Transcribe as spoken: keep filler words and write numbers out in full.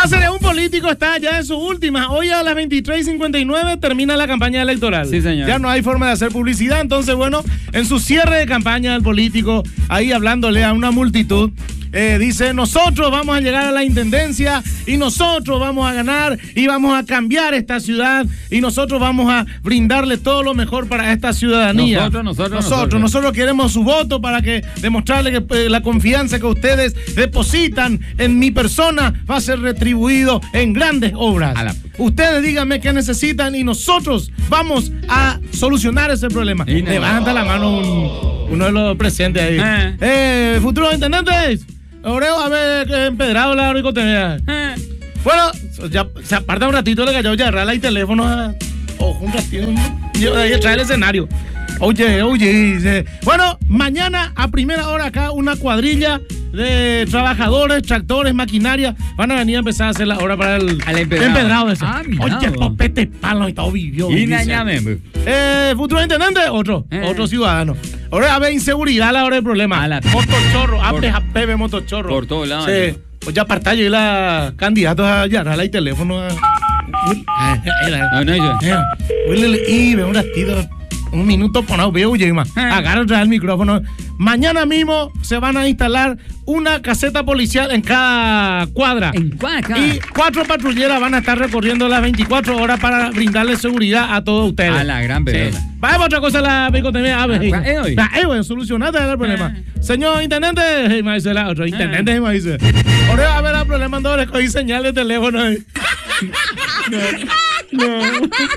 Cáceres, un político está ya en sus últimas. Hoy a las veintitrés y cincuenta y nueve termina la campaña electoral. Sí, señor. Ya no hay forma de hacer publicidad. Entonces, bueno, en su cierre de campaña del político, ahí hablándole a una multitud, eh, dice, nosotros vamos a llegar a la intendencia y nosotros vamos a ganar y vamos a cambiar esta ciudad y nosotros vamos a brindarle todo lo mejor para esta ciudadanía. Nosotros, nosotros, nosotros. nosotros. Nosotros queremos su voto para que demostrarle que eh, la confianza que ustedes depositan en mi persona va a ser retribuido en grandes obras. La... Ustedes díganme qué necesitan y nosotros vamos a solucionar ese problema. Y no. Levanta la mano un, uno de los presentes ahí. Eh. Eh, futuros intendentes. Oreo, a ver, empedrado la ricotenea. Eh. Bueno, ya se aparta un ratito, le cayó ya rala y teléfono. A, ojo, un ratito. Yo ahí trae el escenario. Oye, oye. Dice, bueno, mañana a primera hora acá una cuadrilla de trabajadores, tractores, maquinaria van a venir a empezar a hacer la obra para el Al empedrado. empedrado ese. Ah, mira, oye, vos. topete palo y todo vivió. Y dice. nañame. Eh, futuro intendente, otro, Eh. otro ciudadano. Ahora a ver, inseguridad a la hora del problema. A la- Motochorro, Por- apes a pebe motochorro. por todos lados. Sí. Pues ya aparta yo y la candidatos a Yarala y teléfono. a- No, no, yo. Eh, huélele, y ve un ratito, un minuto ponado, veo, oye, ma. Eh. Agarra otra vez el micrófono. Mañana mismo se van a instalar una caseta policial en cada cuadra. En cuaca. Y cuatro patrulleras van a estar recorriendo las veinticuatro horas para brindarle seguridad a todos ustedes. A la gran bebé. Sí. Vamos otra cosa la pico también. A ver. Ah, eh, hoy. Ah, eh, bueno, solucionate el problema. Señor intendente, hey, me dice la otro intendente, hey, me dice. Ahora a ver el problema, ando le cogí señal de teléfono. No. No.